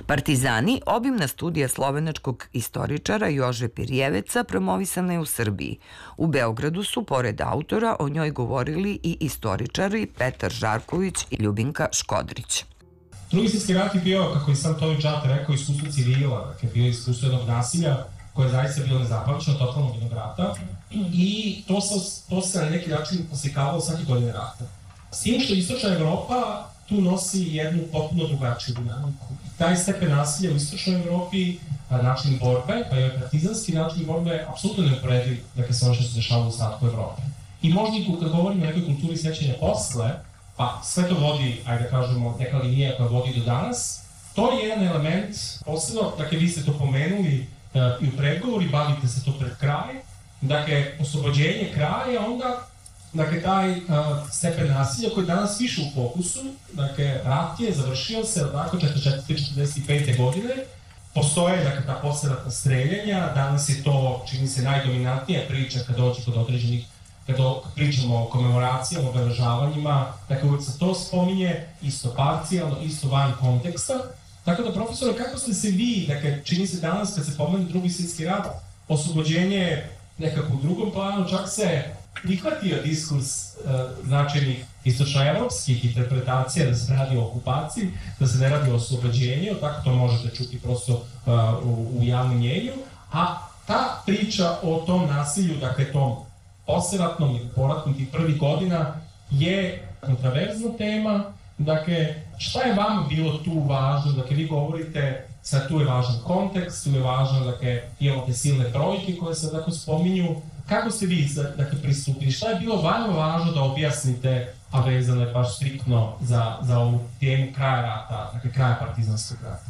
Partizani, obimna studija slovenačkog istoričara Jože Pirjeveca, promovisana je u Srbiji. U Beogradu su, pored autora, o njoj govorili i istoričari Petar Žarković i Ljubinka Škodrić. Drugi svjetski rat je bio, kako je sam Tomi Džate rekao, iskustvo civila, dakle bio iskustvo jednog nasilja koje je zaista bilo nezapamćeno, totalnog jednog rata, i to se na neki način poslikavalo svake godine rata. S tim što istočna Evropa tu nosi jednu potpuno drugačiju dinamiku. I taj stepen nasilja u istočnoj Evropi, način borbe, pa i partizanski način borbe, apsolutno neuporediv, dakle, sa ono što se dešava u ostatku Evrope. I možda i kad govorimo o nekoj kulturi sjećanja posle, pa sve to vodi, ajde da kažemo, neka linija koja vodi do danas, to je jedan element, posebno, dakle, vi ste to pomenuli i u pregovori, bavite se to pred kraj, dakle, oslobođenje kraja, onda, dakle, taj stepen nasilja koji je danas više u fokusu, dakle, rat je završio se, dakle, 44-45. godine, postoje, dakle, ta posleratna streljanja, danas je to, čini se, najdominantnija priča kad dođe kod određenih, kada pričamo o komemoracijama, obeležavanjima, dakle, uvijek se to spominje, isto parcijalno, isto van konteksta. Tako da, profesore, kako ste se vi, dakle, čini se danas kad se pomenu Drugi svjetski rat, oslobođenje nekako u drugom planu, čak se prihvatio diskurs značajnih istočnoevropskih interpretacija da se radi o okupaciji, da se ne radi o oslobođenju, tako to možete čuti prosto u javnom mjenju, a ta priča o tom nasilju, dakle, tom posleratnom ili poratnom tih prvih godina je kontraverzna tema. Dakle, šta je vama bilo tu važno? Dakle, vi govorite, sad tu je važan kontekst, tu je važno, dakle, imamo te silne brojke koje se, dakle, spominju. Kako ste vi, dakle, pristupili? Šta je bilo vama važno da objasnite, a vezano je baš striktno za ovu temu kraja rata, dakle, kraja partizanskog rata?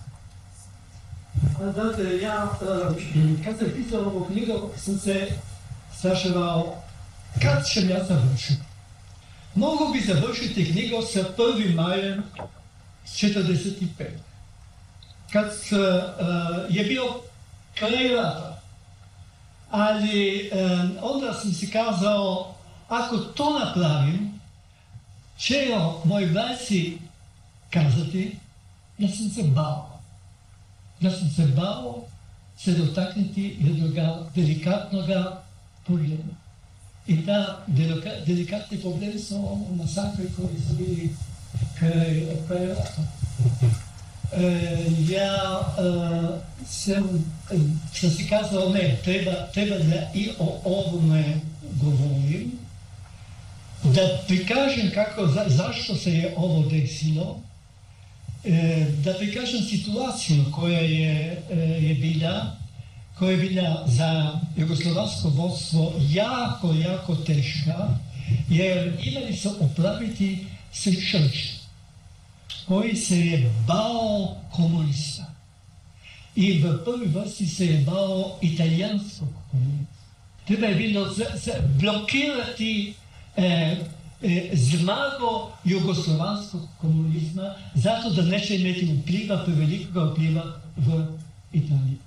Znate, ja, kad sam pisao ovu knjigu, sam se straševao kad ćem ja završiti. Mogu bi završiti knjigu sa 1. majem 1945. Kad je bio kraj rata. Ali onda sam si kazao, ako to napravim, će moji braći kazati da sam se bao. Da sam se bao se dotaknuti jednog delikatnog problema. I ta delikatni problem su masakri koji su bili kraj rata. Ja sam si kazao, ne, treba da i o ovome govorim, da prikažem zašto se je ovo desilo, da prikažem situaciju koja je bila za jugoslovansko vodstvo jako teška, jer imali su upraviti se Churchill, koji se je bao komunista. I v prvi vrsti se je bao italijanskog komunista. Treba je bilo blokirati zmago jugoslovanskog komunizma, zato da neće imeti prevelikog vpliva v Italiji.